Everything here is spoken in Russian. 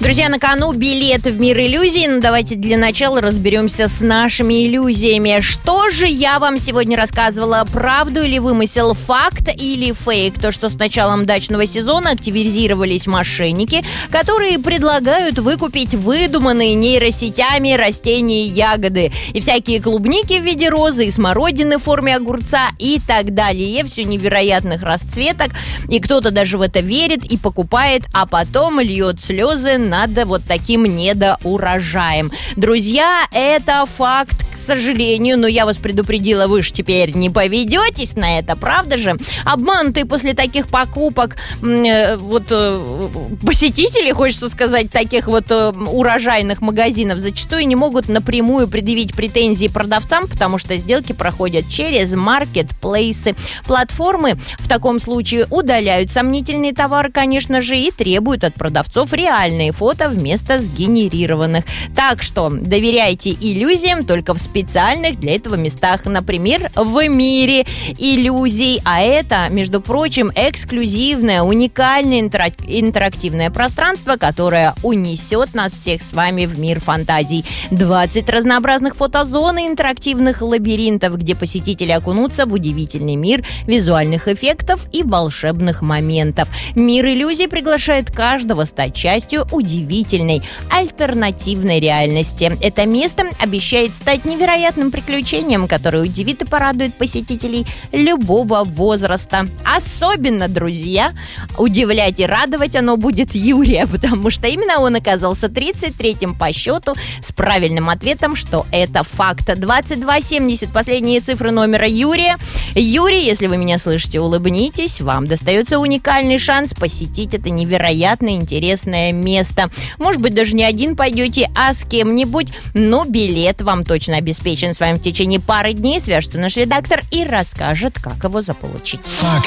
Друзья, на кону билеты в мир иллюзий. Но давайте для начала разберемся с нашими иллюзиями. Что же я вам сегодня рассказывала? Правду или вымысел? Факт или фейк? То, что с началом дачного сезона активизировались мошенники, которые предлагают выкупить выдуманные нейросетями растения и ягоды. И всякие клубники в виде розы, и смородины в форме огурца и так далее. Все невероятных расцветок. И кто-то даже в это верит и покупает, а потом льет слезы над вот таким недоурожаем. Друзья, это факт, к сожалению, но я вас предупредила, вы же теперь не поведетесь на это, правда же? Обманутые после таких покупок посетители, хочется сказать, таких вот урожайных магазинов зачастую не могут напрямую предъявить претензии продавцам, потому что сделки проходят через маркетплейсы. Платформы в таком случае удаляют сомнительные товары, конечно же, и требуют от продавцов реальные фото вместо сгенерированных. Так что доверяйте иллюзиям только в специальных для этого местах, например, в мире иллюзий. А это, между прочим, эксклюзивное, уникальное интерактивное пространство, которое унесет нас всех с вами в мир фантазий. 20 разнообразных фотозон и интерактивных лабиринтов, где посетители окунутся в удивительный мир визуальных эффектов и волшебных моментов. Мир иллюзий приглашает каждого стать частью удивительной альтернативной реальности. Это место обещает стать невероятным приключением, которое удивит и порадует посетителей любого возраста. Особенно, друзья, удивлять и радовать оно будет Юрия, потому что именно он оказался 33-м по счету с правильным ответом, что это факт. 2270, последние цифры номера Юрия. Юрий, если вы меня слышите, улыбнитесь. Вам достается уникальный шанс посетить это невероятно интересное место. Может быть, даже не один пойдете, а с кем-нибудь, но билет вам точно обеспечен. С вами в течение пары дней свяжется наш редактор и расскажет, как его заполучить.